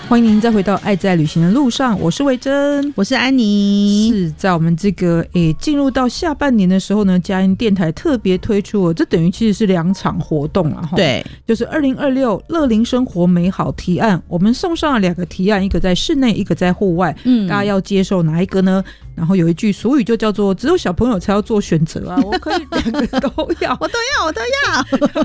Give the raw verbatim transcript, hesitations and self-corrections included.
欢迎您再回到爱在旅行的路上，我是维珍， 我是安妮。 是在我们这个诶进入到下半年的时候呢，佳音电台特别推出了，这等于其实是两场活动了齁。 对， 就是二零二六乐龄生活美好提案，我们送上了两个提案，一个在室内，一个在户外，嗯，大家要接受哪一个呢？然后有一句俗语就叫做只有小朋友才要做选择啊，我可以两个都要我都要我都要